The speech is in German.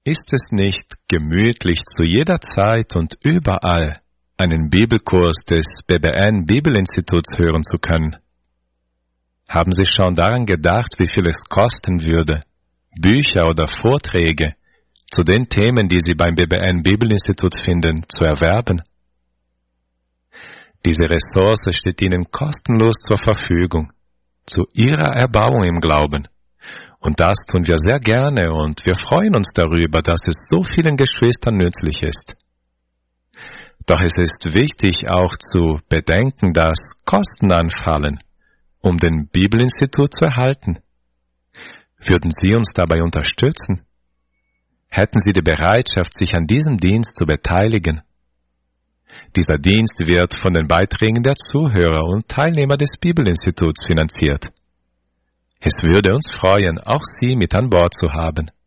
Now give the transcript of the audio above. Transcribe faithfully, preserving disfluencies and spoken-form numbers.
Ist es nicht gemütlich, zu jeder Zeit und überall einen Bibelkurs des B B N Bibelinstituts hören zu können? Haben Sie schon daran gedacht, wie viel es kosten würde, Bücher oder Vorträge zu den Themen, die Sie beim B B N Bibelinstitut finden, zu erwerben? Diese Ressource steht Ihnen kostenlos zur Verfügung, zu Ihrer Erbauung im Glauben. Und das tun wir sehr gerne und wir freuen uns darüber, dass es so vielen Geschwistern nützlich ist. Doch es ist wichtig auch zu bedenken, dass Kosten anfallen, um den Bibelinstitut zu erhalten. Würden Sie uns dabei unterstützen? Hätten Sie die Bereitschaft, sich an diesem Dienst zu beteiligen? Dieser Dienst wird von den Beiträgen der Zuhörer und Teilnehmer des Bibelinstituts finanziert. Es würde uns freuen, auch Sie mit an Bord zu haben.